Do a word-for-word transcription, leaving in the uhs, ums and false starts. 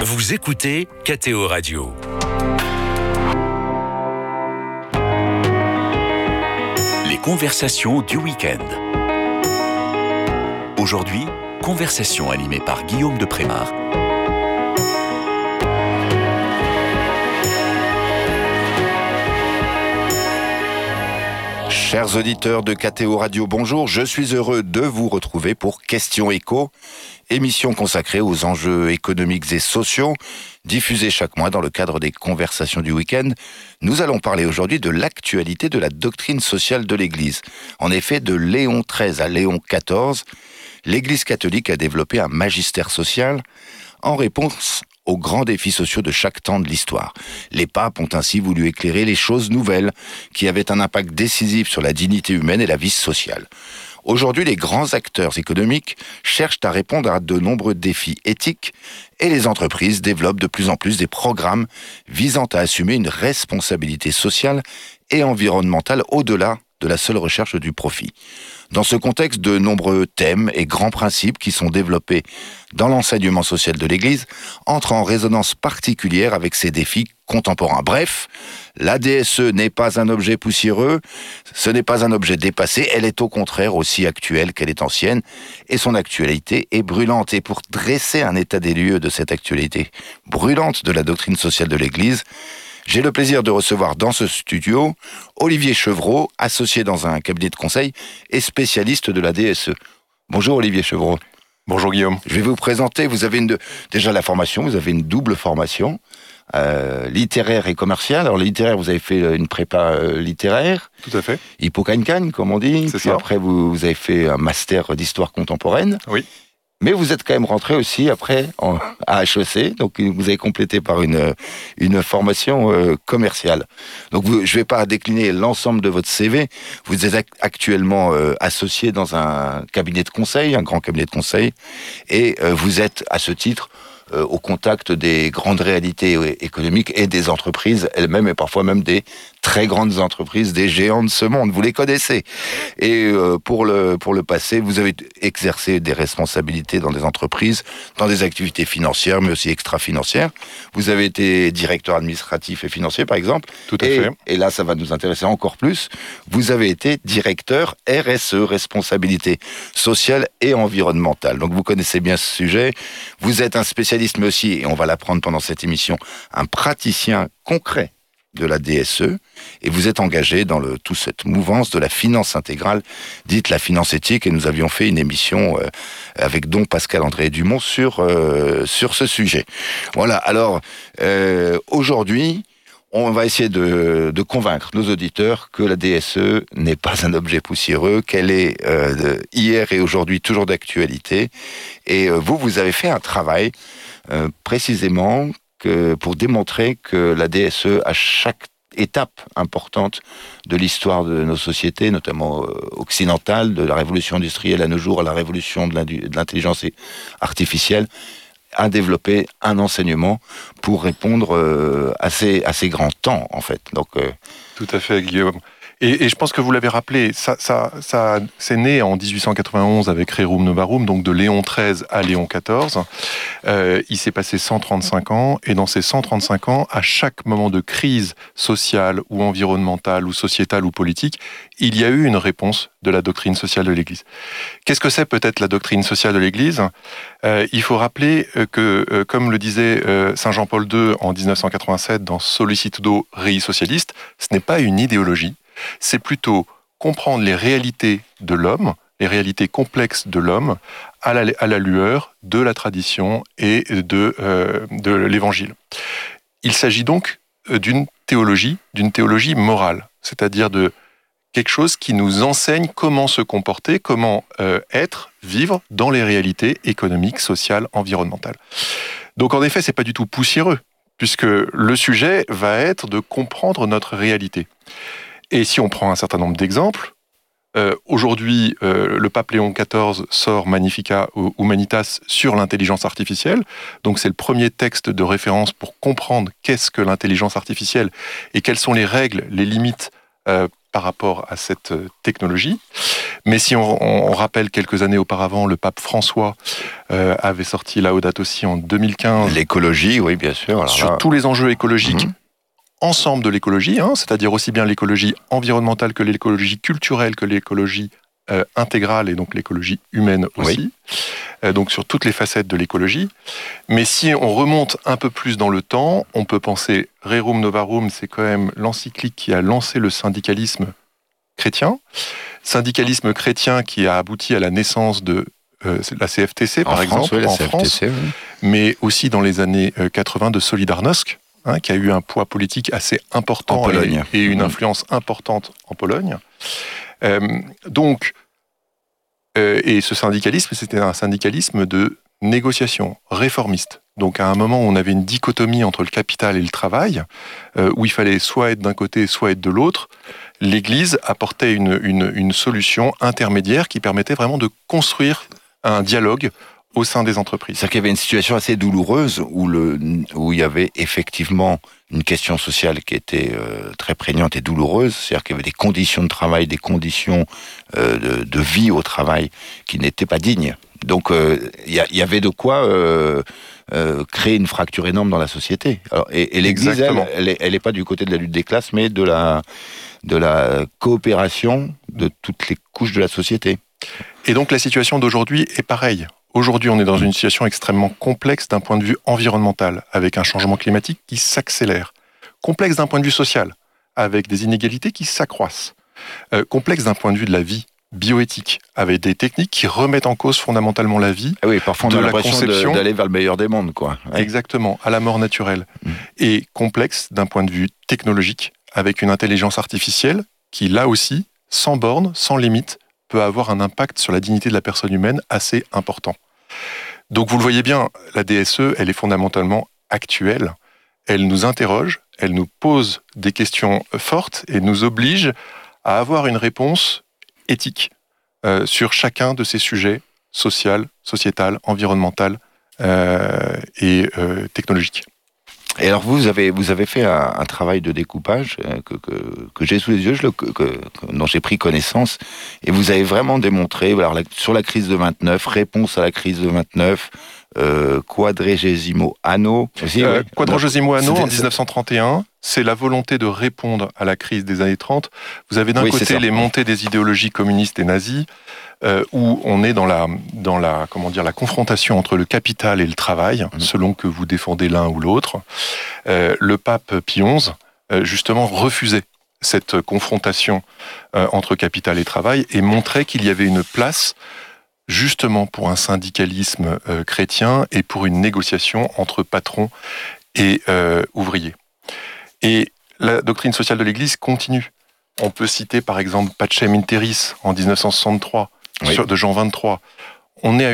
Vous écoutez K T O Radio. Les conversations du week-end. Aujourd'hui, conversation animée par Guillaume de Prémar. Chers auditeurs de K T O Radio, bonjour. Je suis heureux de vous retrouver pour Question Éco, émission consacrée aux enjeux économiques et sociaux, diffusée chaque mois dans le cadre des conversations du week-end. Nous allons parler aujourd'hui de l'actualité de la doctrine sociale de l'Église. En effet, de Léon treize à Léon quatorze, l'Église catholique a développé un magistère social en réponse aux grands défis sociaux de chaque temps de l'histoire. Les papes ont ainsi voulu éclairer les choses nouvelles qui avaient un impact décisif sur la dignité humaine et la vie sociale. Aujourd'hui, les grands acteurs économiques cherchent à répondre à de nombreux défis éthiques et les entreprises développent de plus en plus des programmes visant à assumer une responsabilité sociale et environnementale au-delà de la seule recherche du profit. Dans ce contexte, de nombreux thèmes et grands principes qui sont développés dans l'enseignement social de l'Église entrent en résonance particulière avec ces défis contemporains. Bref, la D S E n'est pas un objet poussiéreux, ce n'est pas un objet dépassé, elle est au contraire aussi actuelle qu'elle est ancienne, et son actualité est brûlante. Et pour dresser un état des lieux de cette actualité brûlante de la doctrine sociale de l'Église, j'ai le plaisir de recevoir dans ce studio Olivier Chevreau, associé dans un cabinet de conseil et spécialiste de la D S E. Bonjour Olivier Chevreau. Bonjour Guillaume. Je vais vous présenter, vous avez une, déjà la formation, vous avez une double formation, euh, littéraire et commerciale. Alors littéraire, vous avez fait une prépa euh, littéraire. Tout à fait. Hippocagne-Cagne, comme on dit. C'est Puis ça. après, vous, vous avez fait un master d'histoire contemporaine. Oui. Mais vous êtes quand même rentré aussi après en, à H E C, donc vous avez complété par une, une formation euh, commerciale. Donc vous, je ne vais pas décliner l'ensemble de votre C V. Vous êtes actuellement euh, associé dans un cabinet de conseil, un grand cabinet de conseil, et euh, vous êtes à ce titre euh, au contact des grandes réalités économiques et des entreprises elles-mêmes, et parfois même des très grandes entreprises, des géants de ce monde. Vous les connaissez. Et euh, pour le pour le passé, vous avez exercé des responsabilités dans des entreprises, dans des activités financières, mais aussi extra-financières. Vous avez été directeur administratif et financier, par exemple. Tout à et, fait. Et là, ça va nous intéresser encore plus. Vous avez été directeur R S E, responsabilité sociale et environnementale. Donc, vous connaissez bien ce sujet. Vous êtes un spécialiste, mais aussi, et on va l'apprendre pendant cette émission, un praticien concret de la D S E, et vous êtes engagé dans le, toute cette mouvance de la finance intégrale, dite la finance éthique, et nous avions fait une émission euh, avec Don Pascal-André Dumont sur, euh, sur ce sujet. Voilà, alors, euh, aujourd'hui, on va essayer de, de convaincre nos auditeurs que la D S E n'est pas un objet poussiéreux, qu'elle est euh, de, hier et aujourd'hui toujours d'actualité, et euh, vous, vous avez fait un travail euh, précisément que pour démontrer que la D S E, à chaque étape importante de l'histoire de nos sociétés, notamment occidentales, de la révolution industrielle à nos jours, à la révolution de l'intelligence artificielle, a développé un enseignement pour répondre à ces, à ces grands temps, en fait. Donc, euh... Tout à fait, Guillaume. Et, et je pense que vous l'avez rappelé, ça, ça, ça, c'est né en dix-huit cent quatre-vingt-onze avec Rerum Novarum, donc de Léon treize à Léon quatorze. Euh, il s'est passé cent trente-cinq ans, et dans ces cent trente-cinq ans, à chaque moment de crise sociale ou environnementale ou sociétale ou politique, il y a eu une réponse de la doctrine sociale de l'Église. Qu'est-ce que c'est peut-être la doctrine sociale de l'Église ? euh, Il faut rappeler que, euh, comme le disait euh, Saint Jean-Paul deux en dix-neuf cent quatre-vingt-sept dans Sollicitudo Rei Socialiste, ce n'est pas une idéologie, c'est plutôt comprendre les réalités de l'homme, les réalités complexes de l'homme, à la, à la lueur de la tradition et de, euh, de l'Évangile. Il s'agit donc d'une théologie, d'une théologie morale, c'est-à-dire de quelque chose qui nous enseigne comment se comporter, comment euh, être, vivre dans les réalités économiques, sociales, environnementales. Donc en effet, c'est pas du tout poussiéreux, puisque le sujet va être de comprendre notre réalité. Et si on prend un certain nombre d'exemples, euh, aujourd'hui, euh, le pape Léon quatorze sort Magnificat Humanitas sur l'intelligence artificielle. Donc c'est le premier texte de référence pour comprendre qu'est-ce que l'intelligence artificielle et quelles sont les règles, les limites euh, par rapport à cette technologie. Mais si on, on rappelle quelques années auparavant, le pape François euh, avait sorti Laudato Si en deux mille quinze. L'écologie, oui, bien sûr. Alors sur là... tous les enjeux écologiques, Mmh. ensemble de l'écologie, hein, c'est-à-dire aussi bien l'écologie environnementale que l'écologie culturelle, que l'écologie euh, intégrale et donc l'écologie humaine aussi. Oui. Euh, donc sur toutes les facettes de l'écologie. Mais si on remonte un peu plus dans le temps, on peut penser Rerum Novarum, c'est quand même l'encyclique qui a lancé le syndicalisme chrétien. Syndicalisme chrétien qui a abouti à la naissance de euh, la C F T C, En par France, exemple, oui, la en C F T C, France, oui. mais aussi dans les années quatre-vingts de Solidarnosc, hein, qui a eu un poids politique assez important En Pologne. et, et une Mmh. influence importante en Pologne. Euh, donc, euh, et ce syndicalisme, c'était un syndicalisme de négociation réformiste. Donc à un moment où on avait une dichotomie entre le capital et le travail, euh, où il fallait soit être d'un côté, soit être de l'autre, l'Église apportait une, une, une solution intermédiaire qui permettait vraiment de construire un dialogue au sein des entreprises. C'est-à-dire qu'il y avait une situation assez douloureuse où, le, où il y avait effectivement une question sociale qui était euh, très prégnante et douloureuse. C'est-à-dire qu'il y avait des conditions de travail, des conditions euh, de, de vie au travail qui n'étaient pas dignes. Donc euh, il y, y avait de quoi euh, euh, créer une fracture énorme dans la société. Alors, et, et l'Église, elle, elle, est, elle est pas du côté de la lutte des classes, mais de la, de la coopération de toutes les couches de la société. Et donc la situation d'aujourd'hui est pareille. Aujourd'hui, on est dans une situation extrêmement complexe d'un point de vue environnemental, avec un changement climatique qui s'accélère. Complexe d'un point de vue social, avec des inégalités qui s'accroissent. Euh, complexe d'un point de vue de la vie bioéthique, avec des techniques qui remettent en cause fondamentalement la vie. Ah oui, parfois on de a la l'impression conception, de, d'aller vers le meilleur des mondes, quoi. Ouais. Exactement, à la mort naturelle. Mmh. Et complexe d'un point de vue technologique, avec une intelligence artificielle qui, là aussi, sans borne, sans limite, peut avoir un impact sur la dignité de la personne humaine assez important. Donc vous le voyez bien, la D S E, elle est fondamentalement actuelle. Elle nous interroge, elle nous pose des questions fortes et nous oblige à avoir une réponse éthique euh, sur chacun de ces sujets social, sociétal, environnemental euh, et euh, technologique. Et alors vous avez vous avez fait un, un travail de découpage euh, que, que que j'ai sous les yeux, je le, que, que, dont j'ai pris connaissance, et vous avez vraiment démontré, alors, la, sur la crise de vingt-neuf, réponse à la crise de vingt-neuf, euh, quadragesimo anno. Aussi, euh, oui. Quadragesimo anno en dix-neuf cent trente et un, c'est la volonté de répondre à la crise des années trente. Vous avez d'un oui, côté les montées des idéologies communistes et nazies, euh, où on est dans la dans la comment dire la confrontation entre le capital et le travail, mmh. selon que vous défendez l'un ou l'autre. Euh, le pape Pie onze, euh, justement, refusait cette confrontation euh, entre capital et travail et montrait qu'il y avait une place justement pour un syndicalisme euh, chrétien et pour une négociation entre patrons et euh, ouvriers. Et la doctrine sociale de l'Église continue. On peut citer par exemple Pacem in Terris en dix-neuf cent soixante-trois, oui. sur, de Jean vingt-trois. On est à